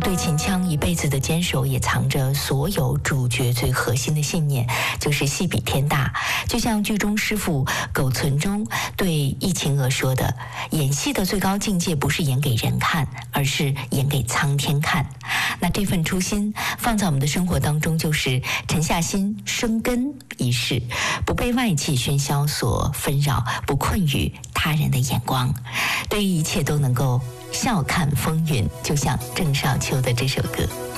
对秦腔一辈子的坚守，也藏着所有主角最核心的信念，就是戏比天大。就像剧中师傅苟存中对易秦娥说的，演戏的最高境界不是演给人看，而是演给苍天看。那这份初心放在我们的生活当中，就是沉下心生根一世，不被外界喧嚣所纷扰，不困于他人的眼光，对于一切都能够笑看风云，就像郑少秋的这首歌。